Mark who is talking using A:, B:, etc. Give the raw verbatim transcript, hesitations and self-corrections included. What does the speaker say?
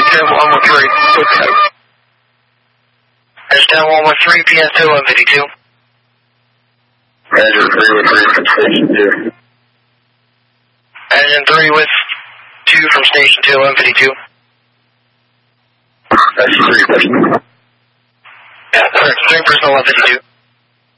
A: ten one one three. There's ten one one three, P S two one fifty-two.
B: Engine three with three from station two.
A: Engine three with two from station two, one fifty-two.
B: Engine three person.
A: Yeah, correct. Three person, one fifty-two.